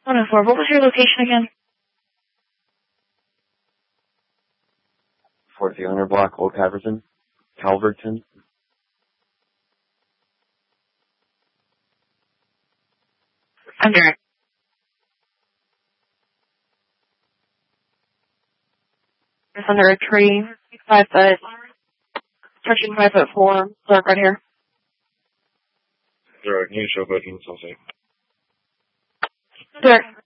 104. What was your location again? 4300 block, Old Calverton. Under it. It's under a tree, 5 foot, touching 5'4", dark right here. Can you show bookings also? There.